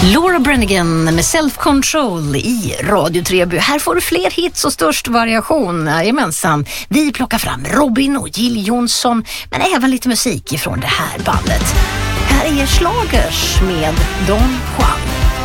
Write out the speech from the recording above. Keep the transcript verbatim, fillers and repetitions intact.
Laura Branigan med Self Control i Radio Treby. Här får du fler hits och störst variation. Jajamensan. Vi plockar fram Robin och Jill Johnson, men även lite musik ifrån det här bandet. Här är Schlagers med Don Juan.